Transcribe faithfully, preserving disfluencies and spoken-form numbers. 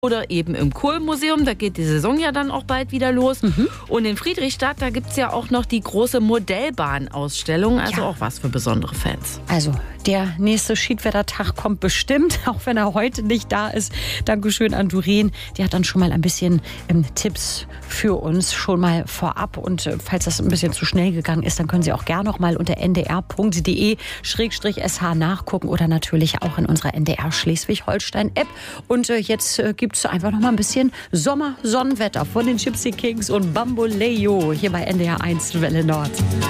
Oder eben im Kohlmuseum, da geht die Saison ja dann auch bald wieder los. Mhm. Und in Friedrichstadt, da gibt es ja auch noch die große Modellbahnausstellung, also Ja. auch was für besondere Fans. Also der nächste Schiedwettertag kommt bestimmt, auch wenn er heute nicht da ist. Dankeschön an Doreen. Die hat dann schon mal ein bisschen ähm, Tipps für uns schon mal vorab. Und äh, falls das ein bisschen zu schnell gegangen ist, dann können Sie auch gerne noch mal unter n d r punkt d e schrägstrich s h nachgucken oder natürlich auch in unserer N D R Schleswig-Holstein-App. Und äh, jetzt äh, gibt es einfach noch mal ein bisschen Sommer-Sonnenwetter von den Gypsy Kings und Bamboleo hier bei N D R eins Welle Nord.